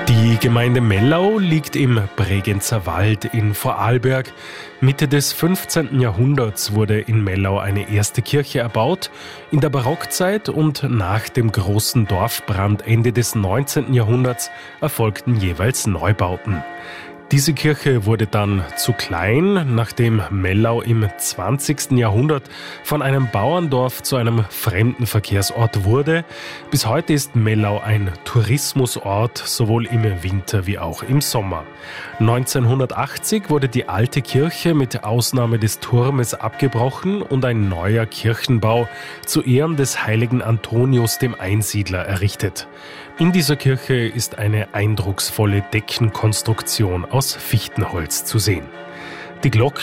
Die Gemeinde Mellau liegt im Bregenzer Wald in Vorarlberg. Mitte des 15. Jahrhunderts wurde in Mellau eine erste Kirche erbaut. In der Barockzeit und nach dem großen Dorfbrand Ende des 19. Jahrhunderts erfolgten jeweils Neubauten. Diese Kirche wurde dann zu klein, nachdem Mellau im 20. Jahrhundert von einem Bauerndorf zu einem Fremdenverkehrsort wurde. Bis heute ist Mellau ein Tourismusort, sowohl im Winter wie auch im Sommer. 1980 wurde die alte Kirche mit Ausnahme des Turmes abgebrochen und ein neuer Kirchenbau zu Ehren des heiligen Antonius dem Einsiedler errichtet. In dieser Kirche ist eine eindrucksvolle Deckenkonstruktion aus Fichtenholz zu sehen. Die Glocke